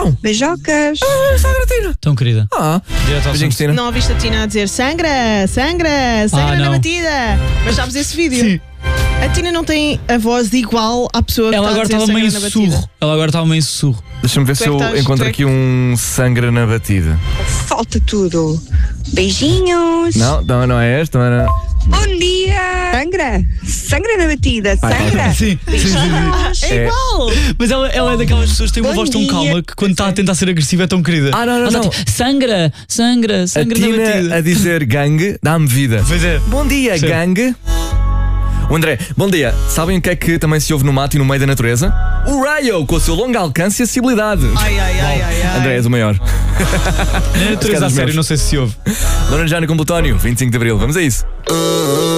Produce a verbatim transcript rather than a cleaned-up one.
Então. Beijocas. Ah, Sangra Tina. Tão querida. Ah, beijinhos, Tina. Não ouviste a Tina a dizer sangra, sangra, sangra Ah, na não. batida. Mas sabes esse vídeo? Sim. A Tina não tem a voz igual à pessoa que Ela está agora a dizer estava sangra meio na batida. sussurro. Ela agora estava meio sussurro. Deixa-me ver Tu se é que eu estás- encontro tu é aqui um sangra na batida. Falta tudo. Beijinhos. Não, não, não é esta, não era. Bom dia. Sangra. Sangra na batida. Sangra. Sim, sim, sim. É É. igual! Mas ela, ela é daquelas pessoas que têm uma Bom voz tão dia. calma que quando está a tentar ser agressiva é tão querida. Ah, não, não, Ela está não. tipo, sangra, sangra, A sangra na Tina batida. a dizer gangue dá-me vida. Pois é. Bom dia, Sim. gangue. O André, bom dia. Sabem o que é que também se ouve no mato e no meio da natureza? O raio, com o seu longo alcance e acessibilidade. Ai, ai, ai, ai, ai. André, és o maior. Na natureza a sério, não sei se se ouve. Dona Jana com Plutónio, vinte e cinco de Abril. Vamos a isso.